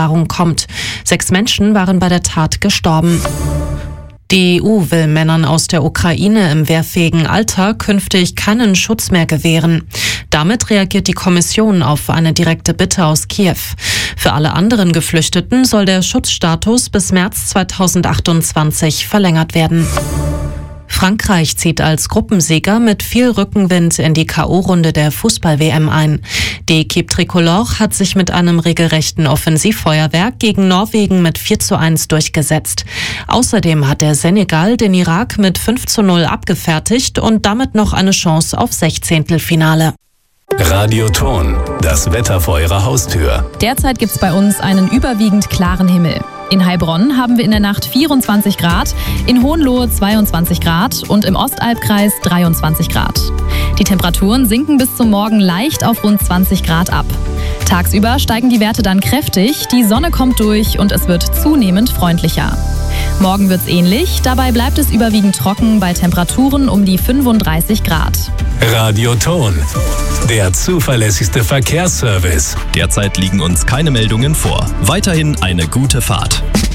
Verwahrung kommt. 6 Menschen waren bei der Tat gestorben. Die EU will Männern aus der Ukraine im wehrfähigen Alter künftig keinen Schutz mehr gewähren. Damit reagiert die Kommission auf eine direkte Bitte aus Kiew. Für alle anderen Geflüchteten soll der Schutzstatus bis März 2028 verlängert werden. Frankreich zieht als Gruppensieger mit viel Rückenwind in die K.O.-Runde der Fußball-WM ein. Die Équipe Tricolore hat sich mit einem regelrechten Offensivfeuerwerk gegen Norwegen mit 4:1 durchgesetzt. Außerdem hat der Senegal den Irak mit 5:0 abgefertigt und damit noch eine Chance auf 16. Radio Ton, das Wetter vor Ihrer Haustür. Derzeit gibt's bei uns einen überwiegend klaren Himmel. In Heilbronn haben wir in der Nacht 24 Grad, in Hohenlohe 22 Grad und im Ostalbkreis 23 Grad. Die Temperaturen sinken bis zum Morgen leicht auf rund 20 Grad ab. Tagsüber steigen die Werte dann kräftig, die Sonne kommt durch und es wird zunehmend freundlicher. Morgen wird's ähnlich, dabei bleibt es überwiegend trocken bei Temperaturen um die 35 Grad. Radio Ton, der zuverlässigste Verkehrsservice. Derzeit liegen uns keine Meldungen vor. Weiterhin eine gute Fahrt.